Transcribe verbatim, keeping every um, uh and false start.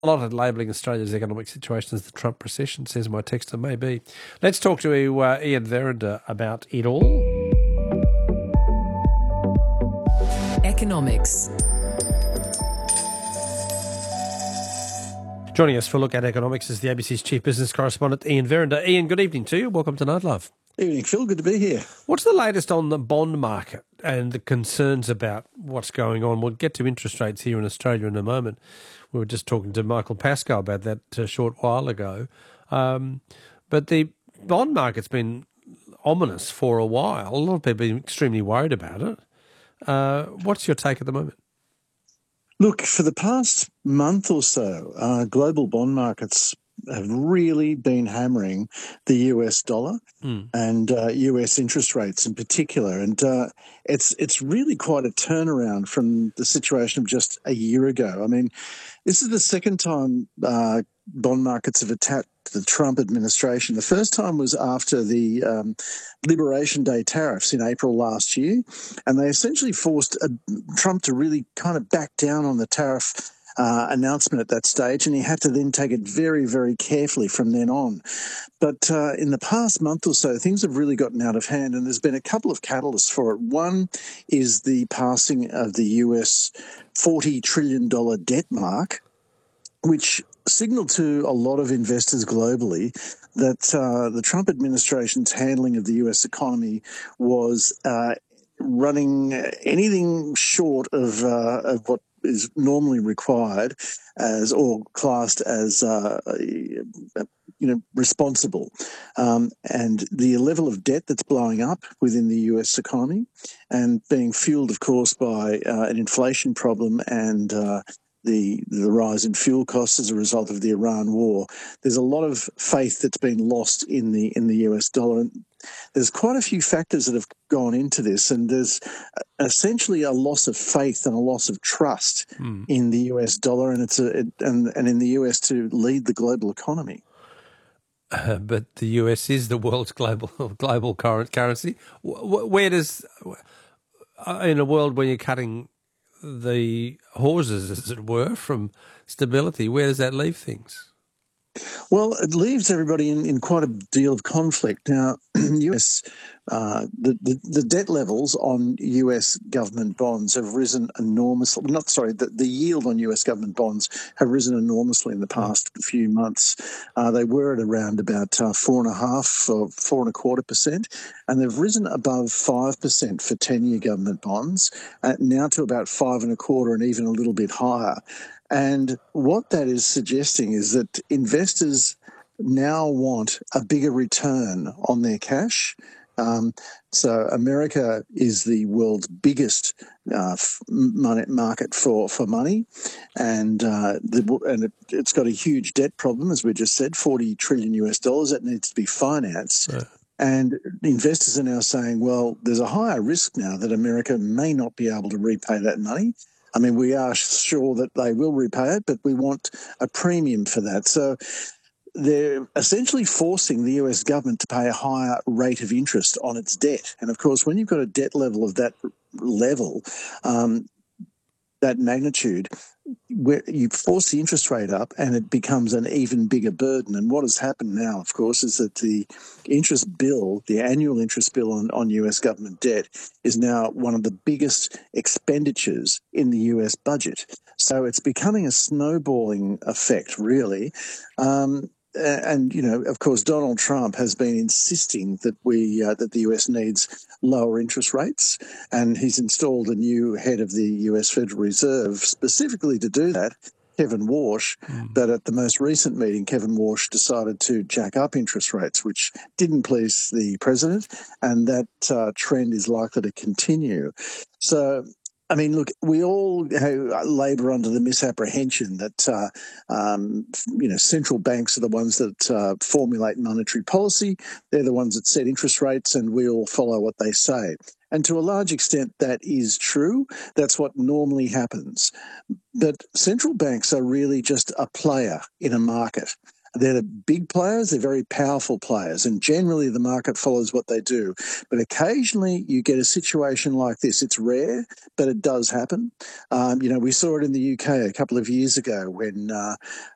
A lot of labelling Australia's economic situation as the Trump recession, says my texter, maybe. Let's talk to uh, Ian Verrinder about it all. Economics. Joining us for a look at economics is the A B C's chief business correspondent, Ian Verrinder. Ian, good evening to you. Welcome to Night Love. Evening, Phil. Good to be here. What's the latest on the bond market and the concerns about what's going on? We'll get to interest rates here in Australia in a moment. We were just talking to Michael Pascoe about that a short while ago. Um, but the bond market's been ominous for a while. A lot of people are extremely worried about it. Uh, what's your take at the moment? Look, for the past month or so, uh, global bond markets have really been hammering the U S dollar mm. and uh, U S interest rates in particular. And uh, it's it's really quite a turnaround from the situation of just a year ago. I mean, this is the second time uh, bond markets have attacked the Trump administration. The first time was after the um, Liberation Day tariffs in April last year, and they essentially forced uh, Trump to really kind of back down on the tariff Uh, announcement at that stage, and he had to then take it very, very carefully from then on. But uh, in the past month or so, things have really gotten out of hand, and there's been a couple of catalysts for it. One is the passing of the U S forty trillion dollars debt mark, which signaled to a lot of investors globally that uh, the Trump administration's handling of the U S economy was uh, running anything short of, uh, of what is normally required as or classed as uh, you know responsible, um, and the level of debt that's blowing up within the U S economy and being fueled, of course, by uh, an inflation problem and uh, the the rise in fuel costs as a result of the Iran war. There's a lot of faith that's been lost in the in the U S dollar. And there's quite a few factors that have gone into this, and there's essentially a loss of faith and a loss of trust mm. in the U S dollar, and it's a it, and and in the U S to lead the global economy. Uh, but the U S is the world's global global current currency. Where does, in a world where you're cutting the horses, as it were, from stability, where does that leave things? Well, it leaves everybody in, in quite a deal of conflict. Now, U S uh, the, the the debt levels on U S government bonds have risen enormously. Not sorry, the, the yield on U S government bonds have risen enormously in the past few months. Uh, they were at around about uh, four and a half or four and a quarter percent, and they've risen above five percent for ten-year government bonds, uh, now to about five and a quarter, and even a little bit higher. And what that is suggesting is that investors now want a bigger return on their cash. Um, so America is the world's biggest uh, money market for, for money, and uh, the, and it, it's got a huge debt problem, as we just said, forty trillion US dollars that needs to be financed. Yeah. And investors are now saying, well, there's a higher risk now that America may not be able to repay that money. I mean, we are sure that they will repay it, but we want a premium for that. So they're essentially forcing the U S government to pay a higher rate of interest on its debt. And, of course, when you've got a debt level of that level, um, that magnitude, where you force the interest rate up and it becomes an even bigger burden. And what has happened now, of course, is that the interest bill, the annual interest bill on, on U S government debt is now one of the biggest expenditures in the U S budget. So it's becoming a snowballing effect, really. Um, And, you know, of course, Donald Trump has been insisting that we uh, that the U S needs lower interest rates, and he's installed a new head of the U S Federal Reserve specifically to do that, Kevin Warsh. Mm. But at the most recent meeting, Kevin Warsh decided to jack up interest rates, which didn't please the president, and that uh, trend is likely to continue. So, I mean, look, we all labour under the misapprehension that, uh, um, you know, central banks are the ones that uh, formulate monetary policy. They're the ones that set interest rates, and we all follow what they say. And to a large extent, that is true. That's what normally happens. But central banks are really just a player in a market. They're the big players, they're very powerful players, and generally the market follows what they do. But occasionally you get a situation like this. It's rare, but it does happen. Um, you know, we saw it in the U K a couple of years ago when uh,